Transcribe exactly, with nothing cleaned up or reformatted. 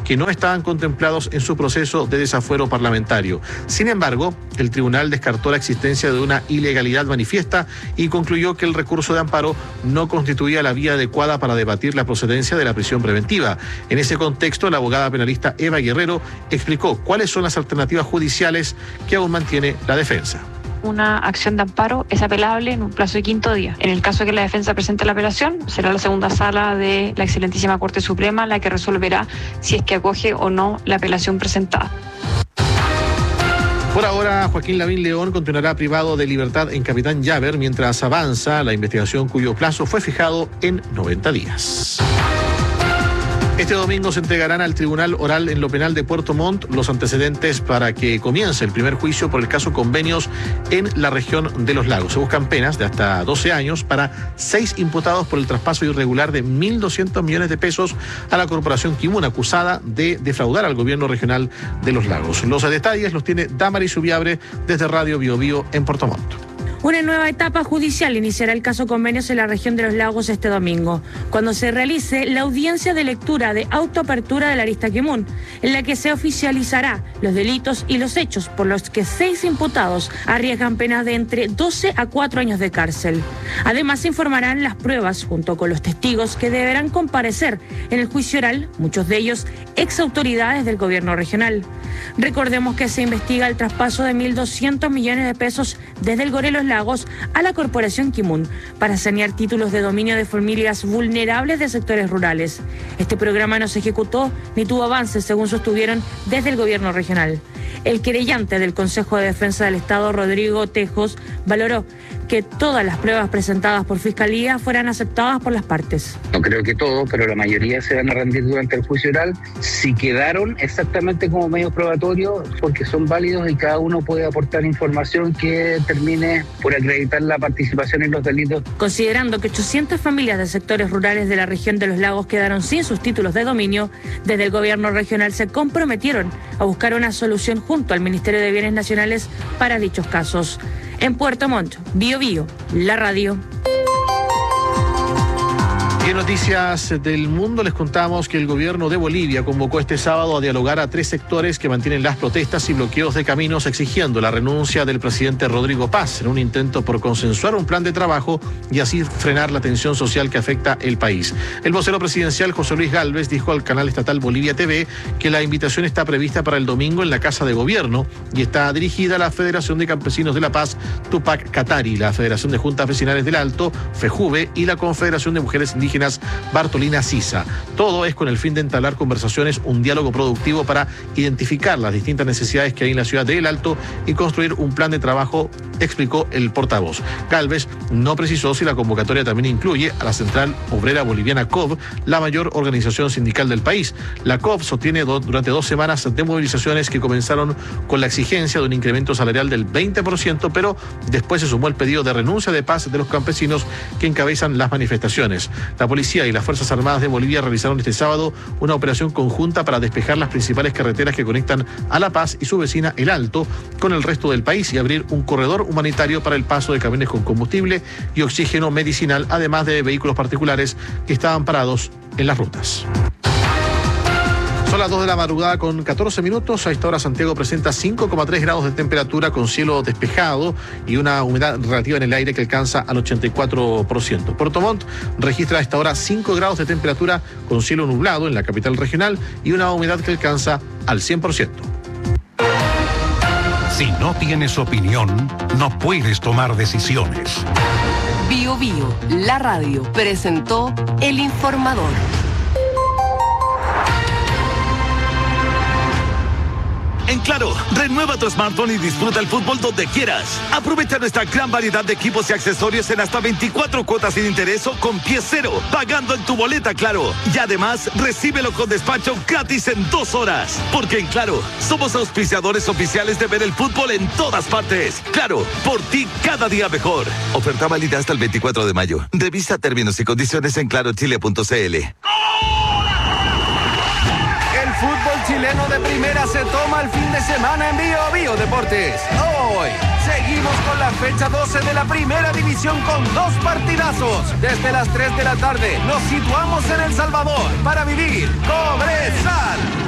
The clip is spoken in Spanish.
que no estaban contemplados en su proceso de desafuero parlamentario. Sin embargo, el tribunal descartó la existencia de una ilegalidad manifiesta y concluyó que el recurso de amparo no constituía la vía adecuada para debatir la procedencia de la prisión preventiva. En ese contexto, la abogada penalista Eva Guerrero explicó cuáles son las alternativas judiciales que aún mantiene la defensa. Una acción de amparo es apelable en un plazo de quinto día. En el caso de que la defensa presente la apelación, será la segunda sala de la excelentísima Corte Suprema la que resolverá si es que acoge o no la apelación presentada. Por ahora, Joaquín Lavín León continuará privado de libertad en Capitán Llaver mientras avanza la investigación cuyo plazo fue fijado en noventa días. Este domingo se entregarán al Tribunal Oral en lo Penal de Puerto Montt los antecedentes para que comience el primer juicio por el caso Convenios en la región de Los Lagos. Se buscan penas de hasta doce años para seis imputados por el traspaso irregular de mil doscientos millones de pesos a la Corporación Kimun, acusada de defraudar al gobierno regional de Los Lagos. Los detalles los tiene Damaris Ubiabre desde Radio Bio Bio en Puerto Montt. Una nueva etapa judicial iniciará el caso Convenios en la región de Los Lagos este domingo, cuando se realice la audiencia de lectura de autoapertura de la arista Kimun, en la que se oficializará los delitos y los hechos por los que seis imputados arriesgan penas de entre doce a cuatro años de cárcel. Además, se informarán las pruebas junto con los testigos que deberán comparecer en el juicio oral, muchos de ellos ex autoridades del gobierno regional. Recordemos que se investiga el traspaso de mil doscientos millones de pesos desde el Gore Los Lagos a la Corporación Kimun para sanear títulos de dominio de familias vulnerables de sectores rurales. Este programa no se ejecutó ni tuvo avances, según sostuvieron desde el gobierno regional. El querellante del Consejo de Defensa del Estado, Rodrigo Tejos, valoró que todas las pruebas presentadas por Fiscalía fueran aceptadas por las partes. No creo que todos, pero la mayoría se van a rendir durante el juicio oral. Si quedaron exactamente como medios probatorios, porque son válidos y cada uno puede aportar información que termine por acreditar la participación en los delitos. Considerando que ochocientas familias de sectores rurales de la región de Los Lagos quedaron sin sus títulos de dominio, desde el gobierno regional se comprometieron a buscar una solución junto al Ministerio de Bienes Nacionales para dichos casos. En Puerto Montt, Bio Bio, la radio. Y en noticias del mundo les contamos que el gobierno de Bolivia convocó este sábado a dialogar a tres sectores que mantienen las protestas y bloqueos de caminos exigiendo la renuncia del presidente Rodrigo Paz en un intento por consensuar un plan de trabajo y así frenar la tensión social que afecta el país. El vocero presidencial José Luis Gálvez dijo al canal estatal Bolivia T V que la invitación está prevista para el domingo en la Casa de Gobierno y está dirigida a la Federación de Campesinos de La Paz, Tupac Katari, la Federación de Juntas Vecinales del Alto, FEJUVE, y la Confederación de Mujeres Indígenas Bartolina Sisa. Todo es con el fin de entablar conversaciones, un diálogo productivo para identificar las distintas necesidades que hay en la ciudad de El Alto y construir un plan de trabajo, explicó el portavoz. Gálvez no precisó si la convocatoria también incluye a la Central Obrera Boliviana C O B, la mayor organización sindical del país. La C O B sostiene do, durante dos semanas de movilizaciones que comenzaron con la exigencia de un incremento salarial del veinte por ciento, pero después se sumó el pedido de renuncia de paz de los campesinos que encabezan las manifestaciones. La policía y las Fuerzas Armadas de Bolivia realizaron este sábado una operación conjunta para despejar las principales carreteras que conectan a La Paz y su vecina El Alto con el resto del país y abrir un corredor humanitario para el paso de camiones con combustible y oxígeno medicinal, además de vehículos particulares que estaban parados en las rutas. Son las dos de la madrugada con catorce minutos. A esta hora Santiago presenta cinco coma tres grados de temperatura con cielo despejado y una humedad relativa en el aire que alcanza al ochenta y cuatro por ciento. Puerto Montt registra a esta hora cinco grados de temperatura con cielo nublado en la capital regional y una humedad que alcanza al cien por ciento. Si no tienes opinión, no puedes tomar decisiones. Bio Bio, la radio, presentó El Informador. En Claro, renueva tu smartphone y disfruta el fútbol donde quieras. Aprovecha nuestra gran variedad de equipos y accesorios en hasta veinticuatro cuotas sin interés o con pie cero, pagando en tu boleta Claro. Y además, recíbelo con despacho gratis en dos horas. Porque en Claro, somos auspiciadores oficiales de ver el fútbol en todas partes. Claro, por ti cada día mejor. Oferta válida hasta el veinticuatro de mayo. Revisa términos y condiciones en claro chile punto c l. El fútbol chileno de primera se toma el fin de semana en Bio Bio Deportes. Hoy seguimos con la fecha doce de la primera división con dos partidazos. Desde las tres de la tarde nos situamos en El Salvador para vivir Cobresal